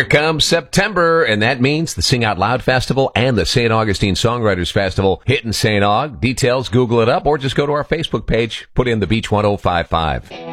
Here comes September, and that means the Sing Out Loud Festival and the St. Augustine Songwriters Festival hitting St. Aug. Details, Google it up, or just go to our Facebook page, put in the Beach 1055.